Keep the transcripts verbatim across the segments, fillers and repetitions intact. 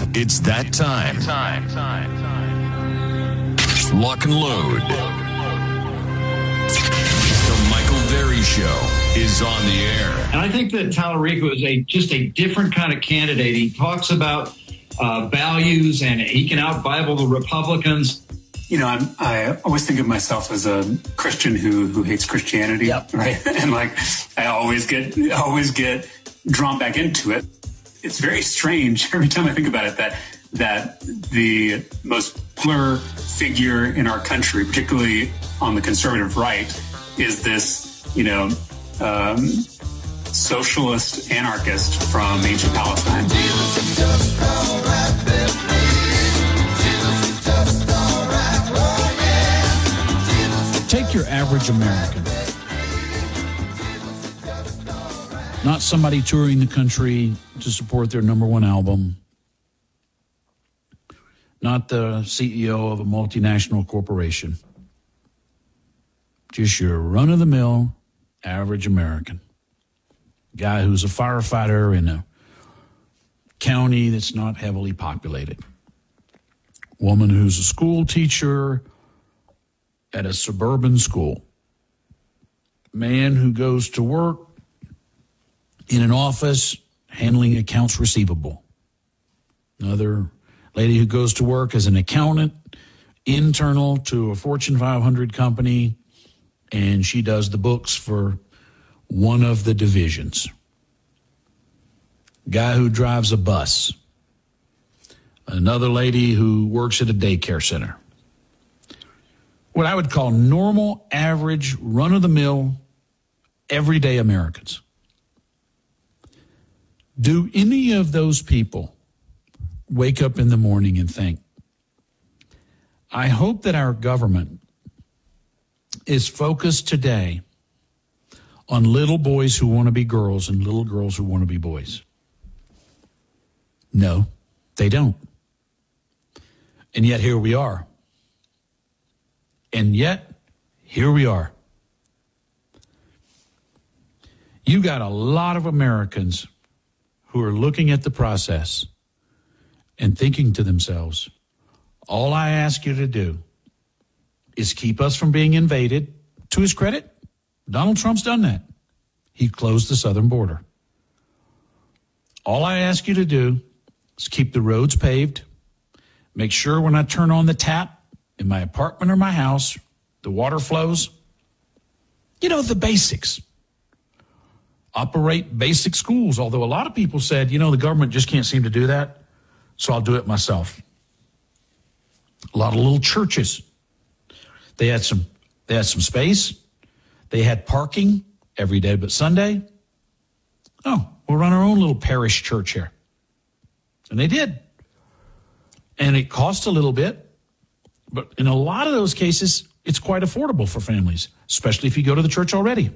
It's that time. Time, time, time. Lock and load. The Michael Berry Show is on the air. And I think that Tallarico is a just a different kind of candidate. He talks about uh, values, and he can out-Bible the Republicans. You know, I'm, I always think of myself as a Christian who who hates Christianity, yep. right? And like, I always get always get drawn back into it. It's very strange every time I think about it that that the most popular figure in our country, particularly on the conservative right, is this, you know, um, socialist anarchist from ancient Palestine. Jesus is just all right with me. Jesus is just all right, oh yeah. Take your average American. Not somebody touring the country to support their number one album. Not the C E O of a multinational corporation. Just your run-of-the-mill average American. Guy who's a firefighter in a county that's not heavily populated. Woman who's a school teacher at a suburban school. Man who goes to work in an office handling accounts receivable. Another lady who goes to work as an accountant, internal to a Fortune five hundred company, and she does the books for one of the divisions. Guy who drives a bus. Another lady who works at a daycare center. What I would call normal, average, run-of-the-mill, everyday Americans. Do any of those people wake up in the morning and think, I hope that our government is focused today on little boys who want to be girls and little girls who want to be boys? No, they don't. And yet here we are. And yet here we are. You got a lot of Americans who are looking at the process and thinking to themselves, all I ask you to do is keep us from being invaded. To his credit, Donald Trump's done that. He closed the southern border. All I ask you to do is keep the roads paved. Make sure when I turn on the tap in my apartment or my house, the water flows. You know, the basics. Operate basic schools, although a lot of people said, you know, the government just can't seem to do that, so I'll do it myself. A lot of little churches. They had some they had some space. They had parking every day but Sunday. Oh, we'll run our own little parish church here. And they did. And it cost a little bit, but in a lot of those cases, it's quite affordable for families, especially if you go to the church already.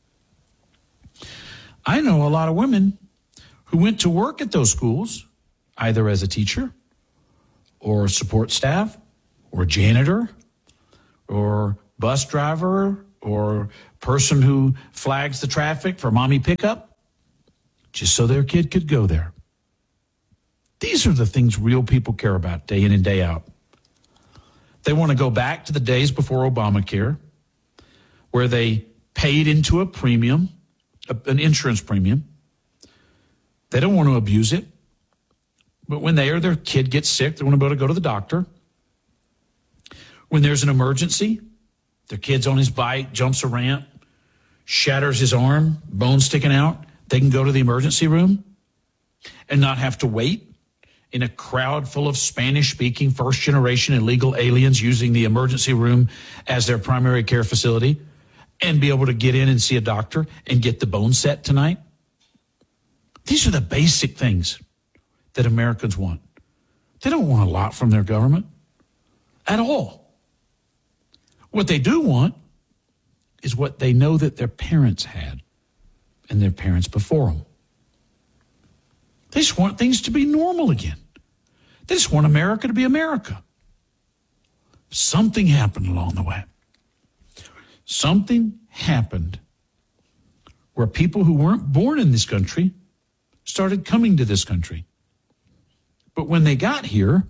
I know a lot of women who went to work at those schools, either as a teacher or support staff or janitor or bus driver or person who flags the traffic for mommy pickup, just so their kid could go there. These are the things real people care about day in and day out. They want to go back to the days before Obamacare, where they paid into a premium, an insurance premium. They don't want to abuse it. But when they or their kid gets sick, they want to be able to go to the doctor. When there's an emergency, their kid's on his bike, jumps a ramp, shatters his arm, bone sticking out, they can go to the emergency room and not have to wait in a crowd full of Spanish-speaking first-generation illegal aliens using the emergency room as their primary care facility, and be able to get in and see a doctor and get the bone set tonight. These are the basic things that Americans want. They don't want a lot from their government at all. What they do want is what they know that their parents had and their parents before them. They just want things to be normal again. They just want America to be America. Something happened along the way. Something happened where people who weren't born in this country started coming to this country. But when they got here,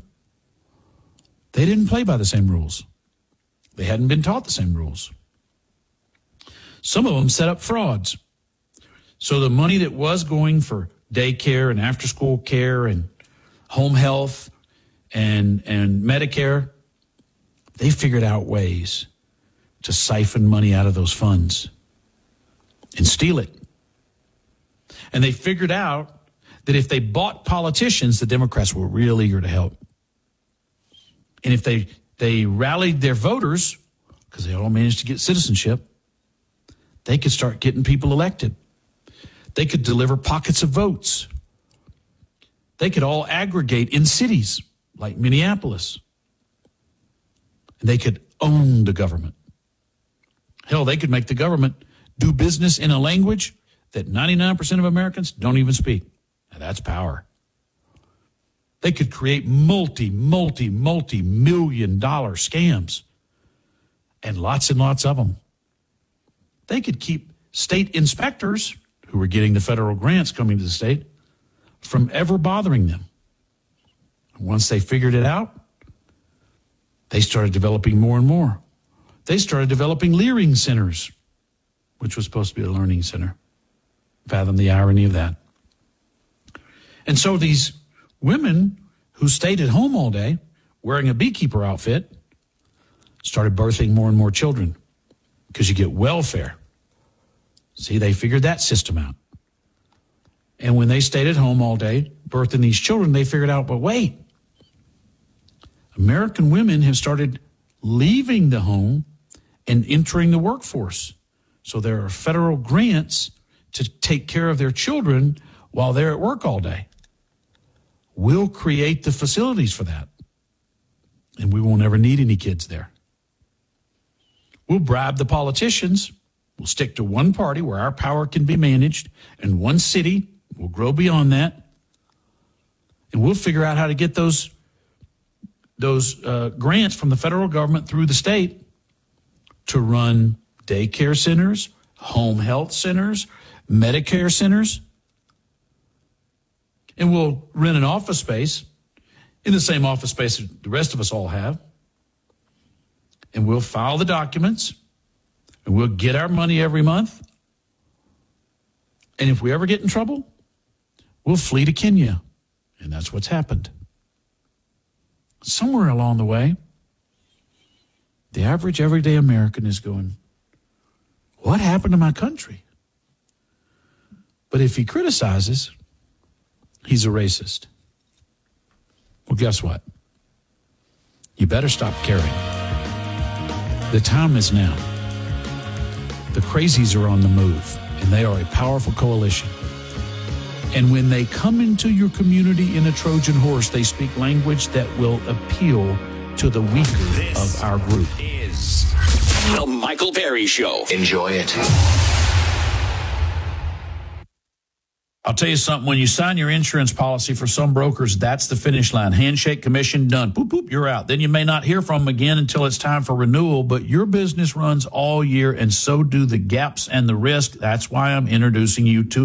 they didn't play by the same rules. They hadn't been taught the same rules. Some of them set up frauds. So the money that was going for daycare and after-school care and home health and, and Medicare, they figured out ways to siphon money out of those funds and steal it. And they figured out that if they bought politicians, the Democrats were real eager to help. And if they, they rallied their voters, because they all managed to get citizenship, they could start getting people elected. They could deliver pockets of votes. They could all aggregate in cities like Minneapolis. And they could own the government. Hell, they could make the government do business in a language that ninety-nine percent of Americans don't even speak. Now, that's power. They could create multi, multi, multi-million dollar scams, and lots and lots of them. They could keep state inspectors, who were getting the federal grants coming to the state, from ever bothering them. Once they figured it out, they started developing more and more. They started developing Leering centers, which was supposed to be a learning center. Fathom the irony of that. And so these women who stayed at home all day wearing a beekeeper outfit started birthing more and more children because you get welfare. See, they figured that system out. And when they stayed at home all day birthing these children, they figured out, but wait, American women have started leaving the home and entering the workforce. So there are federal grants to take care of their children while they're at work all day. We'll create the facilities for that. And we won't ever need any kids there. We'll bribe the politicians. We'll stick to one party where our power can be managed, and one city. We'll grow beyond that. And we'll figure out how to get those, those uh, grants from the federal government through the state to run daycare centers, home health centers, Medicare centers. And we'll rent an office space in the same office space that the rest of us all have. And we'll file the documents, and we'll get our money every month. And if we ever get in trouble, we'll flee to Kenya. And that's what's happened. Somewhere along the way, the average everyday American is going, what happened to my country? But if he criticizes, he's a racist. Well, guess what? You better stop caring. The time is now. The crazies are on the move, and they are a powerful coalition. And when they come into your community in a Trojan horse, they speak language that will appeal to the weaker This of our group. Is the Michael Perry Show. Enjoy it. I'll tell you something, when you sign your insurance policy for some brokers, that's the finish line. Handshake, commission, done. Boop, boop, you're out. Then you may not hear from them again until it's time for renewal, but your business runs all year, and so do the gaps and the risk. That's why I'm introducing you to